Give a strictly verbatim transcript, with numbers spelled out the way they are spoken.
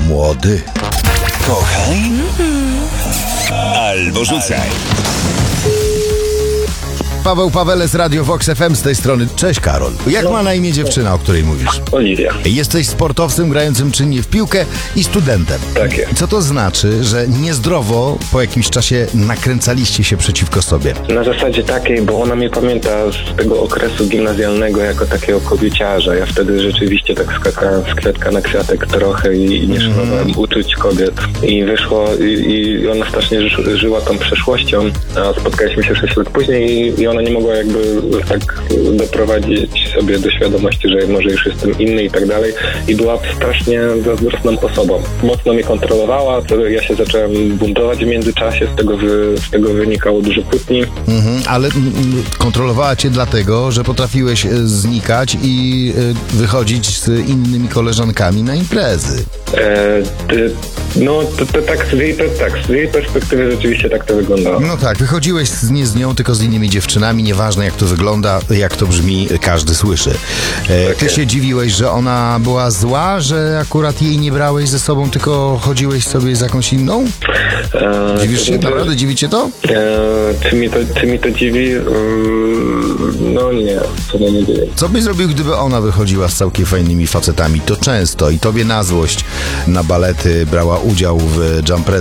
młody. Kochaj albo rzucaj. Paweł Paweles, Radio Vox F M z tej strony. Cześć, Karol. Jak ma na imię dziewczyna, o której mówisz? Oliwia. Jesteś sportowcem grającym czynnie w piłkę i studentem. Tak jest. Co to znaczy, że niezdrowo po jakimś czasie nakręcaliście się przeciwko sobie? Na zasadzie takiej, bo ona mnie pamięta z tego okresu gimnazjalnego jako takiego kobieciarza. Ja wtedy rzeczywiście tak skakałem z kwiatka na kwiatek trochę i, i nie szanowałem mm. uczuć kobiet. I wyszło, i, i ona strasznie ży, żyła tą przeszłością, a spotkaliśmy się sześć lat później i, i ona nie mogła jakby tak doprowadzić sobie do świadomości, że może już jestem inny i tak dalej. I była strasznie zazdrosną osobą. Mocno mnie kontrolowała, to ja się zacząłem buntować w międzyczasie, z tego, wy, z tego wynikało dużo kłótni. Mhm, ale mm, kontrolowała cię dlatego, że potrafiłeś e, znikać i e, wychodzić z innymi koleżankami na imprezy. E, ty, no to, to tak, z jej, tak, z jej perspektywy rzeczywiście tak to wyglądało. No tak, wychodziłeś z, nie z nią, tylko z innymi dziewczynami, nieważne jak to wygląda, jak to brzmi, każdy słyszy. E, ty się dziwiłeś, że ona była zła, że akurat jej nie brałeś ze sobą, tylko chodziłeś sobie z jakąś inną? E, Dziwisz się? to, Naprawdę dziwi cię to? E, czy, mi to czy mi to dziwi? Mm, no nie, to mnie nie dziwi. Co byś zrobił, gdyby ona wychodziła z całkiem fajnymi facetami? To często i tobie na złość na balety brała udział w Jump